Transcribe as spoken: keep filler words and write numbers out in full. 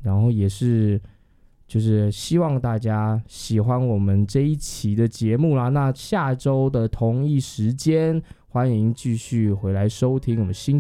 然后也是就是希望大家喜欢我们这一期的节目啦。那下周的同一时间，欢迎继续回来收听我们新